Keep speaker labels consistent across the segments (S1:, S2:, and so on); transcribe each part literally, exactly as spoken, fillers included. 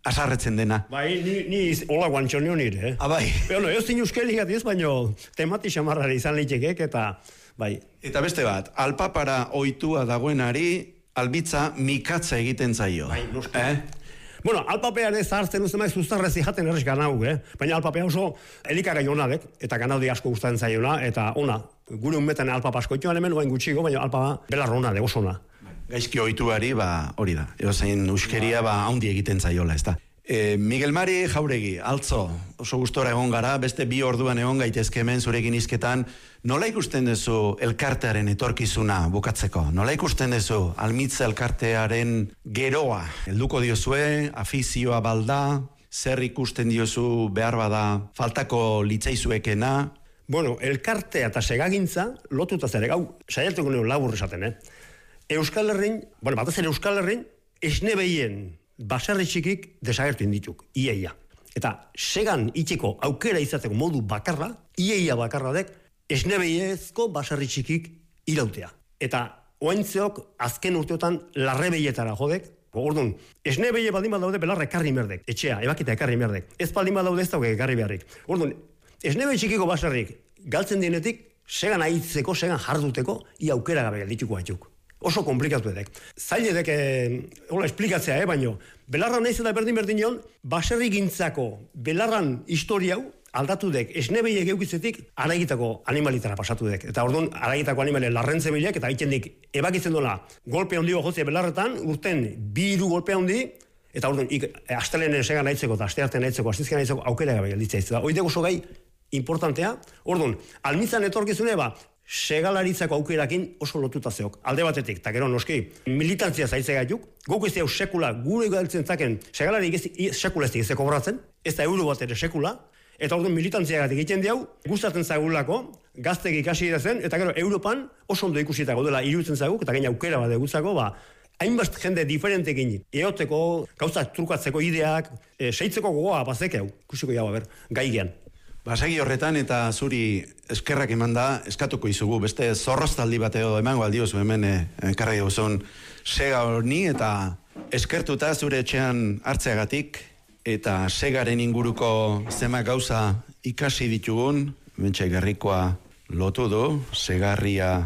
S1: asarretzen dena.
S2: Bai, ni, ni hola guantxo nion nire, eh?
S1: Ah, bai.
S2: Bueno, ez din euskeli gati ez, baino temati xamarrari izan litekek, eta bai.
S1: Eta beste bat, alpapara ohitua dagoenari, albitza mikatza egiten zaio.
S2: Bai, noski.
S1: Eh?
S2: Bueno, alpapean ez hartzen uste maiz zuztarrez jaten errez ganau, eh? Baina alpapea oso elikagai hona dek, eta ganaudi asko gustatzen zaiona, eta ona, gure unmetan alpapa asko ituan hemen, oain gutxiko, baina alpapa belar hona de, oso ona.
S1: Gaizki ohituari, ba, hori da. Eozein euskeria, ba, haundi egiten zaiola, ez da. E, Miguel Mari Jauregi, altzo, oso gustora egon gara, beste bi orduan egon gaitezke hemen zurekin izketan, nola ikusten duzu elkartearen etorkizuna bukatzeko? Nola ikusten duzu Almitza elkartearen geroa? Helduko diozue, afizioa balda, zer ikusten diozu behar bada faltako litzaizuekena?
S2: Bueno, elkartea eta segagintza lotuta zere, gau, saiatuko nio labur esaten, eh? Euskal Herrin, bueno, batez ere Euskal Herrin, esne behien baserri txikik desagertu indituk, iaia. Eta segan itxeko aukera izateko modu bakarra, iaia bakarra dek, esne behiezko baserri txikik irautea. Eta oaintzeok azken urteotan larre behietara jodek, orduan, esne behie baldin badaude belarra ekarri merdek, etxea, ebakita ekarri merdek. Ez baldin badaude ez daude ekarri beharrik. Orduan, esne behi txikiko baserrik galtzen dienetik, segan aitzeko, segan jarduteko, ia aukera gabe dituko haituk. Oso komplikatu edek. Zail edek, eh, hola, esplikatzea, eh, baino, belarran naiz eta berdin-berdin nion, baserri gintzako belarran historiau aldatu dek, esnebeiek eukitzetik, araigitako animalitara pasatu dek. Eta orduan, araigitako animale larrentze bilek, eta egiten dik, ebakitzen dola, golpe handio jotzea belarretan, urten, bi hiru golpe handi, eta orduan, astelenen segan naitzeko, eta asteartean naitzeko, astizkian naitzeko, aukera gabe gelditzea izan. Hoideko oso gai importantea, orduan, Almitzan etorkizune, ba, segalaritzako aukerakin oso lotuta zeok. Alde batetik, eta gero noski, militantzia zaitze gaituk, guk ez dira sekula, gure galtzen zaken, segalari sekula ez dira kobratzen, ez da euro bat ere sekula, eta orduan militantzia gatik egiten diau, gustatzen zagulako, gaztek ikasi zen, eta gero Europan oso ondo ikusitako dela iruditzen zaguk, eta gaina aukera bat egutzako, ba, hainbast jende diferentekin, eoteko, gauzak trukatzeko ideak, e, seitzeko gogoa bazekeu, ikusiko jau, ber, gaigean.
S1: Basagi horretan eta zuri eskerrak eman da, eskatuko izugu, beste zorroztaldi bateo emango aldiozu hemen ekarri duzun sega honi eta eskertuta zure etxean hartzeagatik eta segaren inguruko zema gauza ikasi ditugun, bentsa gerrikoa lotu du, segarria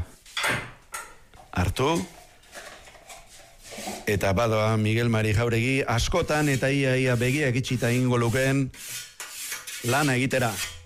S1: hartu, eta badoa Miguel Mari Jauregi askotan eta ia ia begiak itxita ingo lukeen lana egitera.